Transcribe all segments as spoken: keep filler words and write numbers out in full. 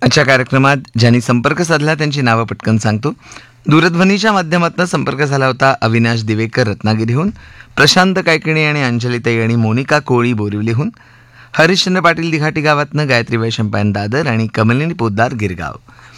आजच्या कार्यक्रमात ज्यांनी संपर्क साधला त्यांची नावं पटकन सांगतो. दूरध्वनीच्या माध्यमातून संपर्क झाला होता अविनाश दिवेकर रत्नागिरीहून, प्रशांत कायकिणी आणि अंजलीताई आणि मोनिका कोळी बोरिवलीहून, हरिश्चंद्र पाटील दिघाटी गावातनं, गायत्री वैशंपायन दादर आणि कमलिनी पोद्दार गिरगाव.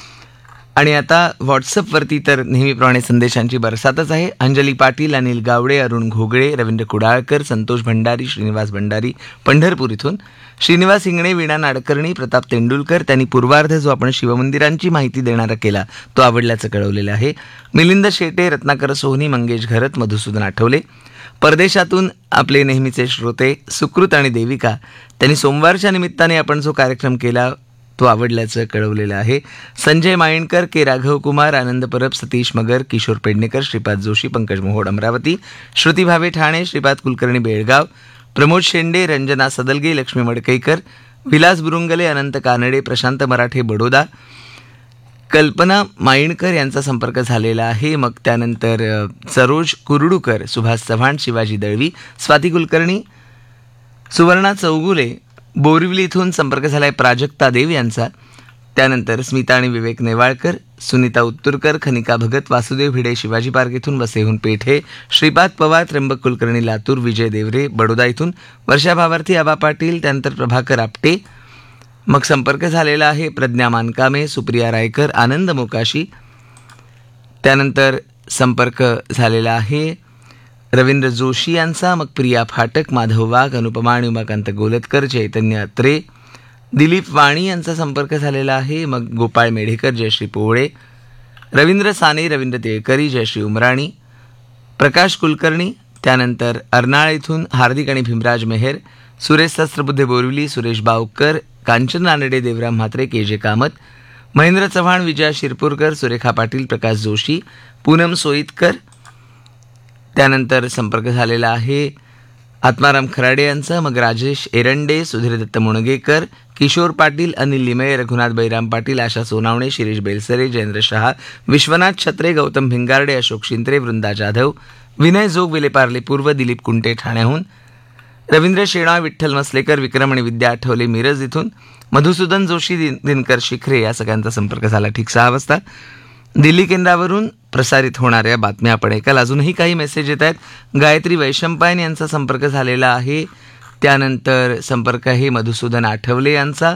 आणि आता व्हॉट्सअपवरती तर नेहमीप्रमाणे संदेशांची बरसातच आहे. अंजली पाटील, अनिल गावडे, अरुण घोगळे, रवींद्र कुडाळकर, संतोष भंडारी, श्रीनिवास भंडारी पंढरपूर इथून, श्रीनिवास इंगणे, वीणा नाडकर्णी, प्रताप तेंडुलकर. त्यांनी पूर्वार्ध जो आपण शिवमंदिरांची माहिती देणारा केला तो आवडल्याचं कळवलेलं आहे. मिलिंद शेटे, रत्नाकर सोहनी, मंगेश घरत, मधुसूदन आठवले. परदेशातून आपले नेहमीचे श्रोते सुकृत आणि देविका, त्यांनी सोमवारच्या निमित्ताने आपण जो कार्यक्रम केला तो आवडल्याचं कळवलेलं आहे. संजय मायणकर, के राघव कुमार, आनंद परब, सतीश मगर, किशोर पेडणेकर, श्रीपाद जोशी, पंकज मोहोड अमरावती, श्रुती भावे ठाणे, श्रीपाद कुलकर्णी बेळगाव, प्रमोद शेंडे, रंजना सदलगे, लक्ष्मी मडकईकर, विलास बुरुंगले, अनंत कानडे, प्रशांत मराठे बडोदा, कल्पना मायणकर यांचा संपर्क झालेला आहे. मग त्यानंतर सरोज कुरडूकर, सुभाष चव्हाण, शिवाजी दळवी, स्वाती कुलकर्णी, सुवर्णा चौगुले बोरिवली इथून संपर्क झालाय प्राजक्ता देव यांचा. त्यानंतर स्मिता आणि विवेक नेवाळकर, सुनीता उत्तुरकर, खनिका भगत, वासुदेव भिडे शिवाजी पार्क इथून, वसईहून पेठे, श्रीपाद पवार, त्र्यंबक कुलकर्णी लातूर, विजय देवरे बडोदा इथून, वर्षा भावार्थी, आबा पाटील, त्यानंतर प्रभाकर आपटे. मग संपर्क झालेला आहे प्रज्ञा मानकामे, सुप्रिया रायकर, आनंद मोकाशी. त्यानंतर संपर्क झालेला आहे रवींद्र जोशी यांचा. मग प्रिया फाटक, माधव वाघ, अनुपमा आणि उमाकांत गोलतकर, चैतन्य अत्रे, दिलीप वाणी यांचा संपर्क झालेला आहे. मग गोपाळ मेढेकर, जयश्री पोवळे, रवींद्र साने, रवींद्र तिळकरी, जयश्री उमराणी, प्रकाश कुलकर्णी. त्यानंतर अर्नाळ इथून हार्दिक आणि भीमराज मेहर, सुरेश सहस्त्रबुद्धे बोरिवली, सुरेश बावकर, कांचन नानडे, देवराम म्हात्रे, के जे कामत, महेंद्र चव्हाण, विजया शिरपूरकर, सुरेखा पाटील, प्रकाश जोशी, पूनम सोईतकर. त्यानंतर संपर्क झालेला आहे आत्माराम खराडे यांचा. मग राजेश एरंडे, सुधीर दत्त मुणगेकर, किशोर पाटील, अनिल लिमये, रघुनाथ बैराम पाटील, आशा सोनावणे, शिरीष बेलसरे, जयेंद्र शहा, विश्वनाथ छत्रे, गौतम भिंगारडे, अशोक शिंत्रे, वृंदा जाधव, विनय जोग, विलेपार्ले पूर्व, दिलीप कुंटे ठाण्याहून, रवींद्र शेणा, विठ्ठल मसलेकर, विक्रम आणि विद्या आठवले मिरज इथून, मधुसूदन जोशी, दिनकर शिखरे या सगळ्यांचा संपर्क झाला ठीक सहा वाजता. दिल्ली केंद्रावरून प्रसारित होणाऱ्या बातम्या आपण ऐकाल. अजूनही काही मेसेज येत आहेत. गायत्री वैशंपायन यांचा संपर्क झालेला आहे. त्यानंतर संपर्क आहे मधुसूदन आठवले यांचा.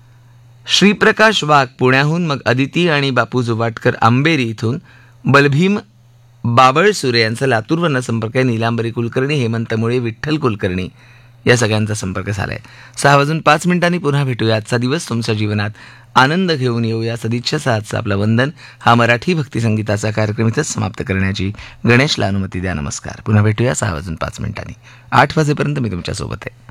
श्रीप्रकाश वाघ पुण्याहून, मग अदिती आणि बापू जुवाटकर आंबेरी इथून, बलभीम बाबळसुरे यांचा लातूरवरनं संपर्क आहे. नीलांबरी कुलकर्णी, हेमंत मुळे, विठ्ठल कुलकर्णी या सगळ्यांचा संपर्क झाला आहे. सहा वाजून पाच मिनिटांनी पुन्हा भेटूया. आजचा दिवस तुमच्या जीवनात आनंद घेऊन येऊया सदिच्छा आजचा आपला वंदन हा मराठी भक्तिसंगीताचा कार्यक्रम इथंच समाप्त करण्याची गणेशला अनुमती द्या. नमस्कार. पुन्हा भेटूया सहा वाजून पाच मिनिटांनी. आठ वाजेपर्यंत मी तुमच्यासोबत आहे.